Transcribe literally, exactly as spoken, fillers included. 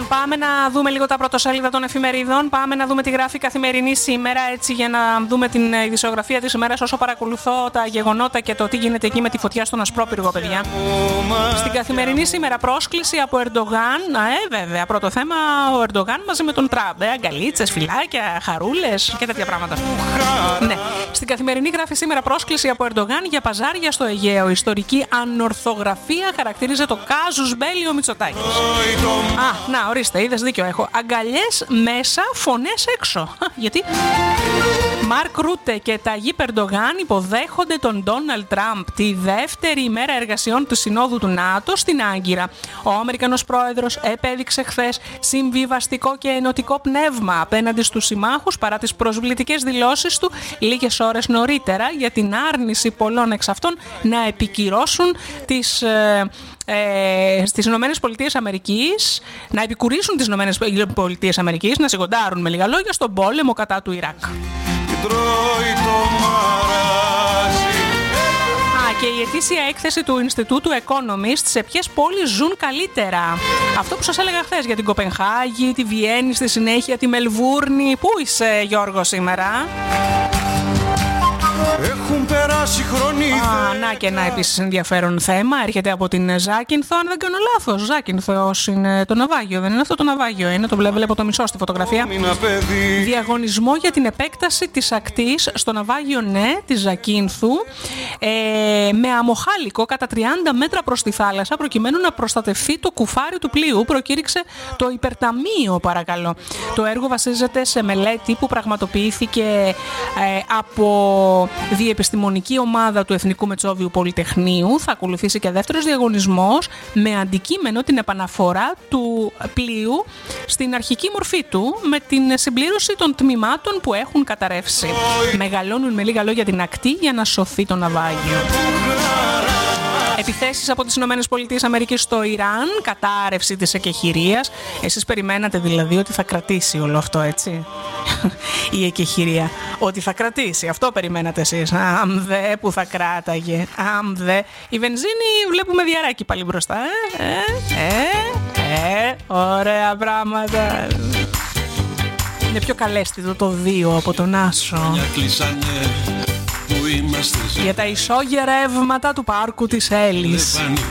πάμε να δούμε λίγο τα πρωτοσέλιδα των εφημερίδων. Πάμε να δούμε τι γράφει η Καθημερινή σήμερα, έτσι για να δούμε την ειδησιογραφία της ημέρας όσο παρακολουθώ τα γεγονότα και το τι γίνεται εκεί με τη φωτιά στον Ασπρόπυργο, παιδιά. Στην Καθημερινή σήμερα πρόσκληση από Ερντογάν. Ε, βέβαια, πρώτο θέμα ο Ερντογάν μαζί με τον Τραμπ. Ε, αγκαλίτσες, φυλάκια, χαρούλες και τέτοια πράγματα. Ναι. Στην Καθημερινή γράφει σήμερα πρόσκληση από Ερντογάν για παζάρια στο Αιγαίο. Ιστορική ανορθογραφία χαρακτήριζε το κάζους μπέλι ο Μητσοτάκης. Α, να, ορίστε, είδες δίκιο έχω. Αγκαλιές μέσα, φωνές έξω. Γιατί Μαρκ Ρούτε και Ταγίπ Ερντογάν υποδέχονται τον Ντόναλντ Τραμπ τη δεύτερη ημέρα εργασιών της Συνόδου του ΝΑΤΟ στην Άγκυρα. Ο Αμερικανός πρόεδρος επέδειξε χθες συμβιβαστικό και ενωτικό πνεύμα απέναντι στους συμμάχους παρά τις προσβλητικές δηλώσεις του λίγες ώρες νωρίτερα για την άρνηση πολλών εξ αυτών να επικυρώσουν τις ε, ε, στις Ηνωμένες Πολιτείες Αμερικής, να επικουρήσουν τις Ηνωμένες Πολιτείες Αμερικής, να σιγοντάρουν με λίγα λόγια στον πόλεμο κατά του Ιράκ. Και η ετήσια έκθεση του Ινστιτούτου Economist σε ποιες πόλεις ζουν καλύτερα. Αυτό που σας έλεγα χθες για την Κοπενχάγη, τη Βιέννη, στη συνέχεια τη Μελβούρνη. Πού είσαι, Γιώργο, σήμερα? Έχουν περάσει χρόνια. Α, να και ένα επίσης ενδιαφέρον θέμα. Έρχεται από την Ζάκυνθο, αν δεν κάνω λάθος. Ζάκυνθος είναι το ναυάγιο, δεν είναι αυτό το ναυάγιο? Είναι, το βλέπω από το μισό στη φωτογραφία. Διαγωνισμό για την επέκταση της ακτής στο ναυάγιο, ναι, της Ζακύνθου, ε, με αμοχάλικο κατά τριάντα μέτρα προς τη θάλασσα, προκειμένου να προστατευτεί το κουφάρι του πλοίου, προκήρυξε το υπερταμείο, παρακαλώ. Το έργο βασίζεται σε μελέτη που πραγματοποιήθηκε ε, από διεπιστημονική ομάδα του Εθνικού Μετσόβιου Πολυτεχνείου. Θα ακολουθήσει και δεύτερος διαγωνισμός με αντικείμενο την επαναφορά του πλοίου στην αρχική μορφή του, με την συμπλήρωση των τμήματων που έχουν καταρρεύσει. Μεγαλώνουν με λίγα λόγια την ακτή για να σωθεί το ναυάγιο. Επιθέσεις από τις Ηνωμένες Πολιτείες Αμερικής στο Ιράν, κατάρρευση της εκεχηρίας. Εσείς περιμένατε δηλαδή ότι θα κρατήσει όλο αυτό, έτσι? Η εκεχηρία, ότι θα κρατήσει, αυτό περιμένατε εσείς? Αμ δε που θα κράταγε, αμ δε. Η βενζίνη βλέπουμε διαράκι πάλι μπροστά, ε, ε, ε, ε, ωραία πράγματα. Είναι πιο καλέσθητο το δύο από τον Άσο. Για τα ισόγεια ρεύματα του πάρκου της Έλλης.